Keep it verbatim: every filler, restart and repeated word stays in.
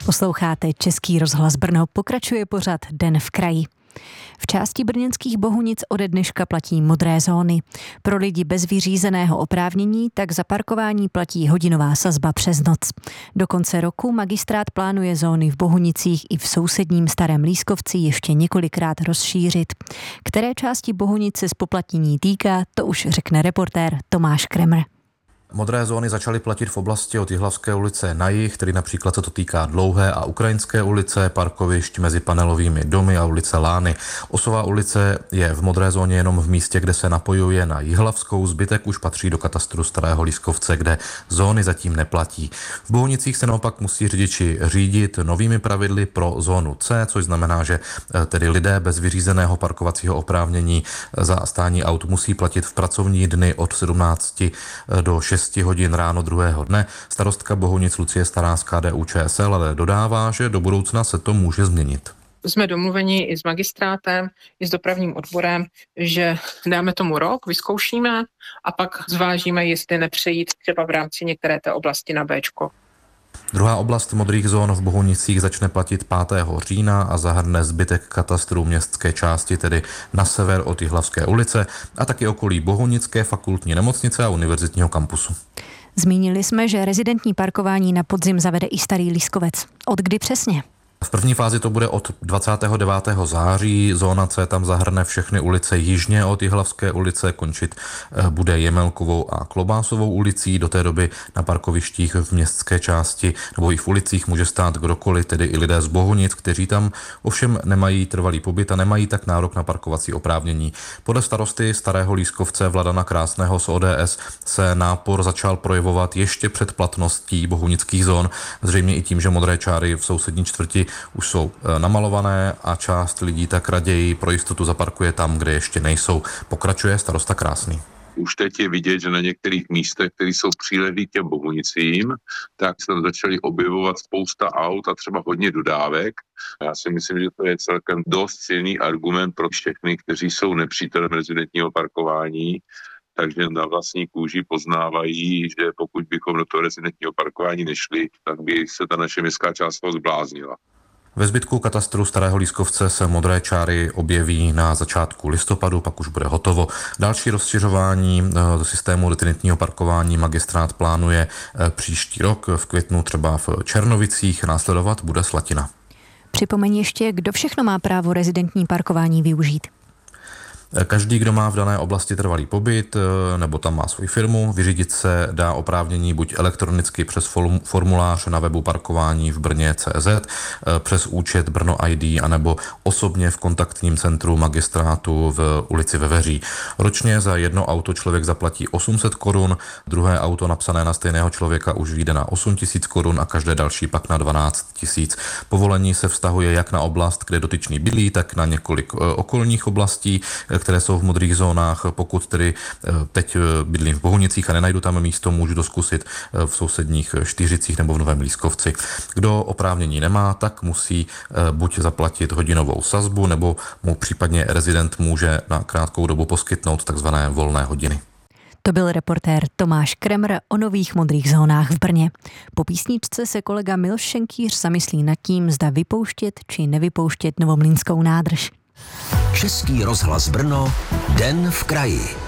Posloucháte Český rozhlas Brno, pokračuje pořad Den v kraji. V části brněnských Bohunic ode dneška platí modré zóny. Pro lidi bez vyřízeného oprávnění tak za parkování platí hodinová sazba přes noc. Do konce roku magistrát plánuje zóny v Bohunicích i v sousedním Starém Lískovci ještě několikrát rozšířit. Které části Bohunic se zpoplatnění týká, to už řekne reportér Tomáš Kremr. Modré zóny začaly platit v oblasti od Jihlavské ulice na jih, tedy například se to týká Dlouhé a Ukrajinské ulice, parkovišť mezi panelovými domy a ulice Lány. Osová ulice je v modré zóně jenom v místě, kde se napojuje na Jihlavskou, zbytek už patří do katastru Starého Lískovce, kde zóny zatím neplatí. V Bohunicích se naopak musí řidiči řídit novými pravidly pro zónu C, což znamená, že tedy lidé bez vyřízeného parkovacího oprávnění za stání aut musí platit v pracovní dny od sedmnácti do šesti hodin ráno druhého dne. Starostka Bohunic Lucie Stará z K D U Č S L ale dodává, že do budoucna se to může změnit. Jsme domluveni i s magistrátem, i s dopravním odborem, že dáme tomu rok, vyzkoušíme a pak zvážíme, jestli nepřejít třeba v rámci některé té oblasti na Bčko. Druhá oblast modrých zón v Bohunicích začne platit pátého října a zahrne zbytek katastru městské části, tedy na sever od Jihlavské ulice a taky okolí Bohunické fakultní nemocnice a univerzitního kampusu. Zmínili jsme, že rezidentní parkování na podzim zavede i Starý Lískovec. Od kdy přesně? V první fázi to bude od dvacátého devátého září. Zóna C tam zahrne všechny ulice jižně od Jihlavské ulice, končit bude Jemelkovou a Klobásovou ulicí. Do té doby na parkovištích v městské části nebo i v ulicích může stát kdokoliv, tedy i lidé z Bohunic, kteří tam ovšem nemají trvalý pobyt a nemají tak nárok na parkovací oprávnění. Podle starosty Starého Lískovce Vladana Krásného z O D S se nápor začal projevovat ještě před platností bohunických zón, zřejmě i tím, že modré čáry v sousední čtvrti už jsou namalované a část lidí tak raději pro jistotu zaparkuje tam, kde ještě nejsou. Pokračuje starosta Krásný. Už teď je vidět, že na některých místech, které jsou přilehlí k těm Bohunicím, tak se tam začaly objevovat spousta aut a třeba hodně dodávek. Já si myslím, že to je celkem dost silný argument pro všechny, kteří jsou nepřítelem rezidentního parkování, takže na vlastní kůži poznávají, že pokud bychom do toho rezidentního parkování nešli, tak by se ta naše městská část zbláznila. Ve zbytku katastru Starého Lískovce se modré čáry objeví na začátku listopadu, pak už bude hotovo. Další rozšiřování do systému rezidentního parkování magistrát plánuje příští rok, v květnu třeba v Černovicích, následovat bude Slatina. Připomeň ještě, kdo všechno má právo rezidentní parkování využít. Každý, kdo má v dané oblasti trvalý pobyt nebo tam má svou firmu, vyřídit se dá oprávnění buď elektronicky přes formulář na webu parkování v Brně tečka cé zet, přes účet Brno I D anebo osobně v kontaktním centru magistrátu v ulici Veveří. Ročně za jedno auto člověk zaplatí osm set korun, druhé auto napsané na stejného člověka už vyjde na osm tisíc korun a každé další pak na dvanáct tisíc. Povolení se vztahuje jak na oblast, kde dotyčný bydlí, tak na několik okolních oblastí, které jsou v modrých zónách. Pokud tedy teď bydlím v Bohunicích a nenajdu tam místo, můžu to zkusit v sousedních Štýřicích nebo v Novém Lískovci. Kdo oprávnění nemá, tak musí buď zaplatit hodinovou sazbu, nebo mu případně rezident může na krátkou dobu poskytnout takzvané volné hodiny. To byl reportér Tomáš Kremr o nových modrých zónách v Brně. Po písničce se kolega Miloš Šenkýř zamyslí nad tím, zda vypouštět či nevypouštět Novomlýnskou nádrž. Český rozhlas Brno, Den v kraji.